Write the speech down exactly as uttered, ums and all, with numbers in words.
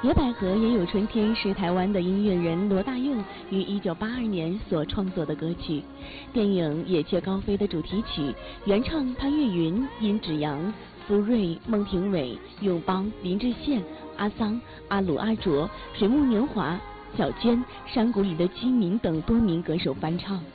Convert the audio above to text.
野百合也有春天是台湾的音乐人罗大佑于一九八二年所创作的歌曲。电影《野雀高飞》的主题曲，原唱潘越云、殷芷阳、福瑞、孟庭苇、永邦、林志宪、阿桑、阿鲁阿卓、水木年华、小娟、山谷里的居民等多名歌手翻唱。